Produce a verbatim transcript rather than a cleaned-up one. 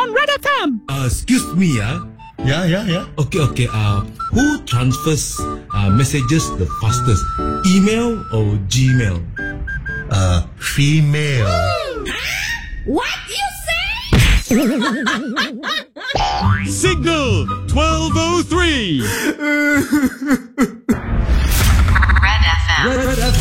on Red F M. Uh, excuse me, ah. Yeah, yeah, yeah. Okay, okay. Uh, who transfers uh, messages the fastest? Email or Gmail? Uh, female. What you say? Signal twelve oh three.